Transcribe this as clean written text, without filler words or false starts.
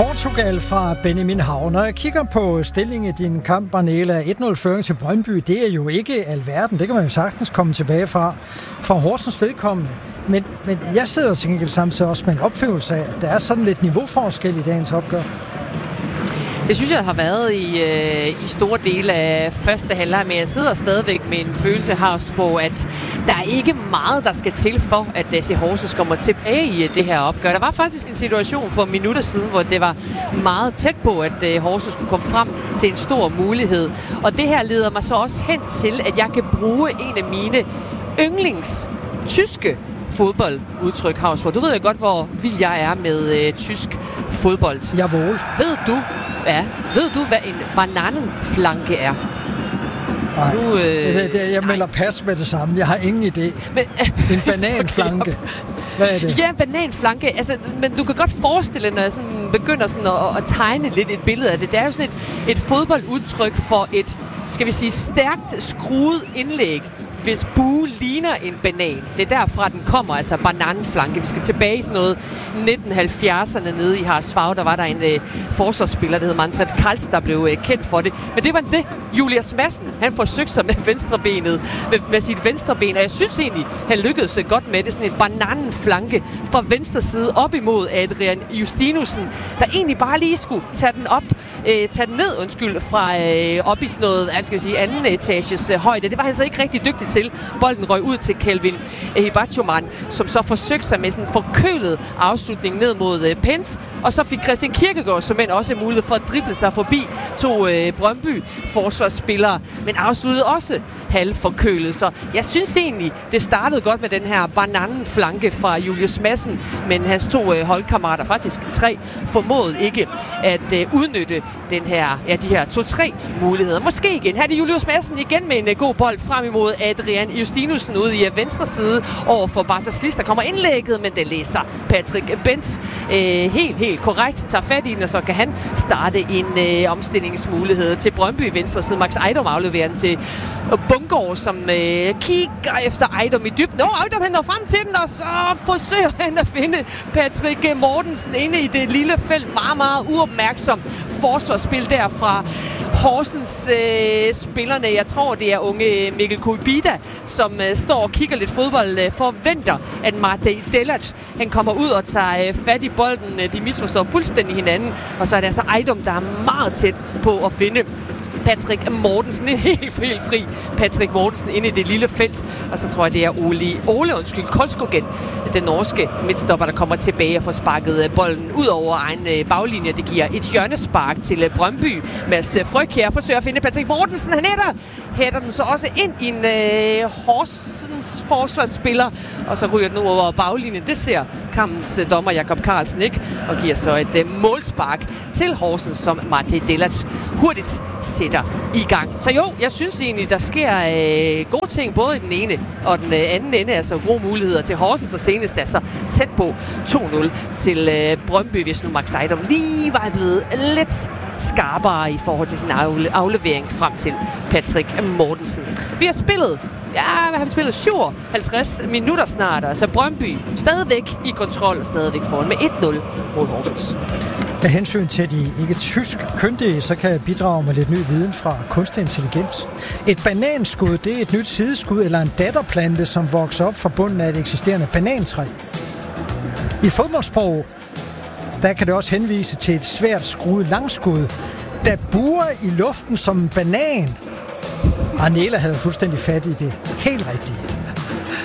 Portugal fra Benjamin Hav. Når jeg kigger på stillingen i din kamp, Arnela, 1-0-føring til Brøndby, det er jo ikke alverden. Det kan man jo sagtens komme tilbage fra Horsens vedkommende. Men jeg sidder til gengæld samtidig også med en opfattelse af, at der er sådan lidt niveauforskel i dagens opgør. Det synes jeg har været i store dele af første halvleg, men jeg sidder stadigvæk med en følelse her på, at der er ikke meget, der skal til for, at DC Horsens kommer tilbage i det her opgør. Der var faktisk en situation for minutter siden, hvor det var meget tæt på, at Horsens skulle komme frem til en stor mulighed. Og det her leder mig så også hen til, at jeg kan bruge en af mine yndlings tyske fodboldudtryk, Hausgaard. Du ved jo godt, hvor vild jeg er med tysk fodbold. Jawohl. Ved du, hvad en bananenflanke er? Nej, jeg melder pas med det samme. Jeg har ingen idé. En bananflanke. Hvad er det? Ja, bananflanke. Altså, men du kan godt forestille dig, når jeg sådan begynder sådan at tegne lidt et billede af det. Det er jo sådan et fodboldudtryk for et, skal vi sige, stærkt skruet indlæg, hvis bue ligner en banan. Det er derfra, den kommer, altså bananenflanke. Vi skal tilbage i sådan noget 1970'erne nede i Harsfag. Der var der en forsvarsspiller, der hed Manfred Kals, der blev kendt for det. Men det var det. Julius Madsen, han forsøgte sig med venstrebenet, med sit venstreben, og jeg synes egentlig, han lykkedes godt med det. Sådan en bananenflanke fra venstre side op imod Adrian Justinussen, der egentlig bare lige skulle tage den ned, fra op i sådan noget, anden etages højde. Det var han så ikke rigtig dygtig til. Bolden røg ud til Kelvin Hibachuman, som så forsøgte sig med sådan en forkølet afslutning ned mod Pence, og så fik Christian Kierkegaard som også mulighed for at drible sig forbi to Brøndby forsvarsspillere, men afsluttede også halvforkølet. Så jeg synes egentlig, det startede godt med den her bananenflanke fra Julius Madsen, men hans to holdkammerater, faktisk 3, formåede ikke at udnytte de her 2-3 muligheder. Måske igen. Her er det Julius Madsen igen med en god bold frem imod Adrian Justinussen ude i venstre side over for Bartas Lis. Der kommer indlægget, men det læser Patrick Bentz helt korrekt, tager fat i den, og så kan han starte en omstillingsmulighed til Brøndby i venstre side. Max Ejdom afleverer den til Bungård, som kigger efter Ejdom i dybden. Ejdom henter frem til den, og så forsøger han at finde Patrick Mortensen inde i det lille felt. Meget, meget uopmærksom forsvarsspil derfra Horsens spillerne. Jeg tror, det er unge Mikkel Kuibida, som står og kigger lidt fodbold, forventer, at Martin Delac, han kommer ud og tager fat i bolden. De misforstår fuldstændig hinanden, og så er det altså Ejdom, der er meget tæt på at finde Patrick Mortensen, en helt fri Patrick Mortensen inde i det lille felt. Og så tror jeg, det er Ole Kolskogen, den norske midtstopper, der kommer tilbage og får sparket bolden ud over egen baglinje. Det giver et hjørnespark til Brøndby. Mads Frøkjær forsøger at finde Patrick Mortensen. Han hætter den så også ind i en Horsens forsvarsspiller, og så ryger den over baglinjen. Det ser kampens dommer Jakob Carlsen ikke, og giver så et målspark til Horsens, som Martin Delac hurtigt sætter i gang. Så jo, jeg synes egentlig, der sker gode ting både i den ene og den anden ende. Altså gode muligheder til Horsens, og senest altså tæt på 2-0 til Brøndby, hvis nu Max Ejdom lige var blevet lidt skarpere i forhold til sin aflevering frem til Patrick Mortensen. Vi har spillet 57 minutter snart, altså Brøndby stadigvæk i kontrol og stadigvæk foran med 1-0 mod Horsens. Med hensyn til de ikke tysk kyndige, så kan jeg bidrage med lidt ny viden fra kunstig intelligens. Et bananskud, det er et nyt sideskud eller en datterplante, som vokser op fra bunden af et eksisterende banantræ. I fodboldsprog, der kan det også henvise til et svært skruet langskud, der buer i luften som en banan. Arnela havde fuldstændig fat i det. Helt rigtigt.